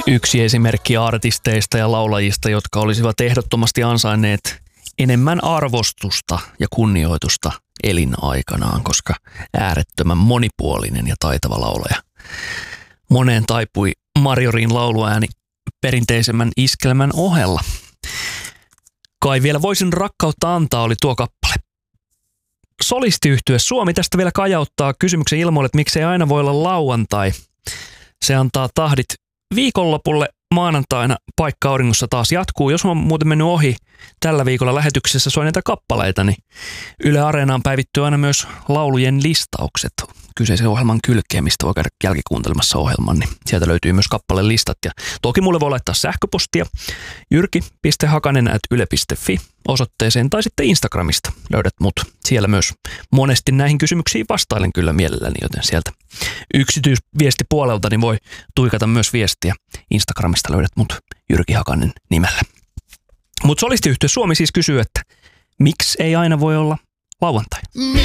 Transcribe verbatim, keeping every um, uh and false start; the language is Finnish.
Yksi esimerkki artisteista ja laulajista, jotka olisivat ehdottomasti ansainneet enemmän arvostusta ja kunnioitusta elinaikanaan, koska äärettömän monipuolinen ja taitava laulaja. Moneen taipui Marjorin lauluääni perinteisemmän iskelmän ohella. Kai vielä voisin rakkautta antaa oli tuo kappale. Solistiyhtye Suomi tästä vielä kajauttaa kysymyksen ilmoille, että miksei aina voi olla lauantai. Se antaa tahdit viikonlopulle. Maanantaina Paikka auringossa taas jatkuu. Jos on muuten mennyt ohi tällä viikolla lähetyksessä soineita kappaleita, niin Yle Areenaan päivittyy aina myös laulujen listaukset kyseisen ohjelman kylkeen, mistä voi käydä jälkikuuntelemassa ohjelman, niin sieltä löytyy myös kappalelistat. Ja toki mulle voi laittaa sähköpostia jyrki piste hakanen ät yle piste fi osoitteeseen tai sitten Instagramista löydät mut. Siellä myös monesti näihin kysymyksiin vastailen kyllä mielelläni, joten sieltä yksityisviestipuolelta niin voi tuikata myös viestiä. Instagramista löydät mut Jyrki Hakanen nimellä. Mutta solistiyhtye Suomi siis kysyy, että miksi ei aina voi olla lauantai?